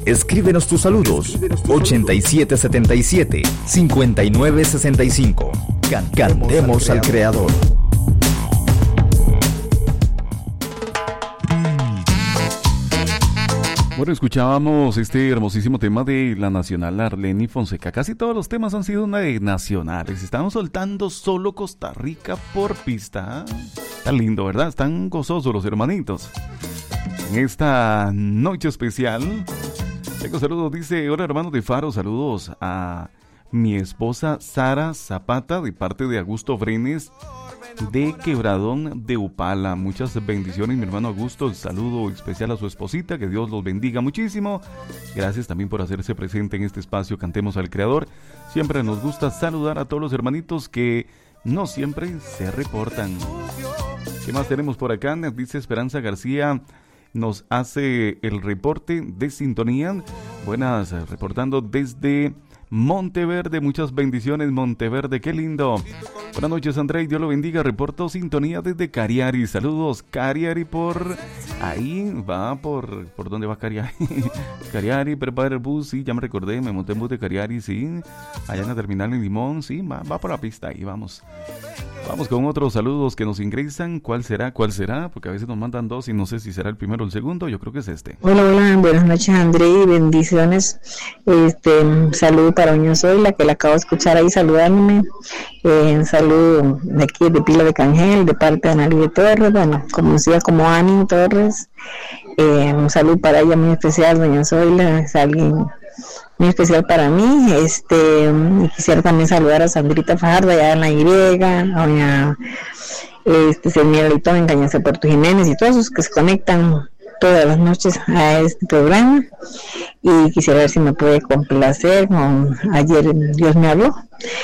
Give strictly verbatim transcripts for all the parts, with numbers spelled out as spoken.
Escríbenos tus saludos ochenta y siete setenta y siete, cincuenta y nueve sesenta y cinco. Can- Cantemos al Creador. Bueno, escuchábamos este hermosísimo tema de la nacional Arleny Fonseca. Casi todos los temas han sido nacionales. Estamos soltando solo Costa Rica por pista. Está lindo, ¿verdad? Están gozosos los hermanitos. En esta noche especial, tengo saludos, dice, hola hermanos de Faro, saludos a mi esposa Sara Zapata de parte de Augusto Brenes de Quebradón de Upala. Muchas bendiciones, mi hermano Augusto. El saludo especial a su esposita, que Dios los bendiga muchísimo. Gracias también por hacerse presente en este espacio Cantemos al Creador. Siempre nos gusta saludar a todos los hermanitos que no siempre se reportan. ¿Qué más tenemos por acá? Dice Esperanza García, nos hace el reporte de sintonía. Buenas, reportando desde Monteverde. Muchas bendiciones, Monteverde, qué lindo. Buenas noches, André, Dios lo bendiga. Reporto sintonía desde Cariari. Saludos, Cariari, por ahí va, por ¿por dónde va Cariari? Cariari, prepara el bus, sí, ya me recordé, me monté en bus de Cariari, sí. Allá en la terminal en Limón, sí, va, va por la pista, ahí vamos. Vamos con otros saludos que nos ingresan. ¿Cuál será? ¿Cuál será? Porque a veces nos mandan dos y no sé si será el primero o el segundo. Yo creo que es este. Hola, hola, buenas noches, André, y bendiciones. Este, saludo para Doña Zoila, que la acabo de escuchar ahí saludándome. Eh, un saludo de aquí de Pila de Cangel, de parte de Analí Torres, bueno, conocida como Ani Torres. Eh, un saludo para ella muy especial, Doña Zoila, es alguien muy especial para mí. Este, y quisiera también saludar a Sandrita Fajardo allá en la Y, a doña este, señora Litón en Cañaza Puerto Jiménez y todos los que se conectan todas las noches a este programa. Y quisiera ver si me puede complacer con Ayer Dios me habló,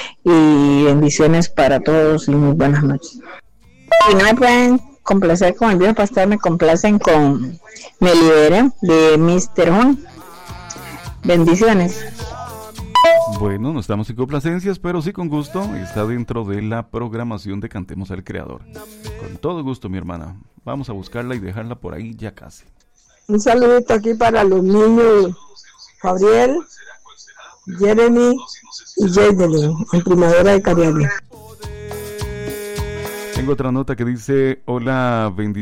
y bendiciones para todos y muy buenas noches. Si no me pueden complacer con el viejo pastor, me complacen con Me Liberé de míster Juan. Bendiciones. Bueno, no estamos sin complacencias, pero sí con gusto. Está dentro de la programación de Cantemos al Creador. Con todo gusto, mi hermana. Vamos a buscarla y dejarla por ahí ya casi. Un saludito aquí para los niños Gabriel, Jeremy y Jaydelin en Primavera de Caribe. Tengo otra nota que dice: hola, bendiciones.